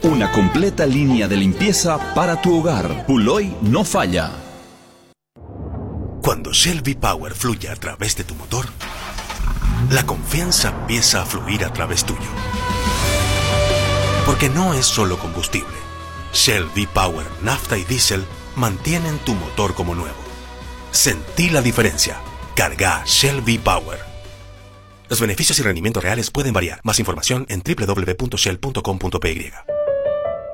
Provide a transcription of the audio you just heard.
Una completa línea de limpieza para tu hogar. Puloy no falla. Cuando Shell V-Power fluye a través de tu motor, la confianza empieza a fluir a través tuyo. Porque no es solo combustible. Shell V-Power, nafta y diésel mantienen tu motor como nuevo. Sentí la diferencia. Carga Shell V-Power. Los beneficios y rendimientos reales pueden variar. Más información en www.shell.com.py.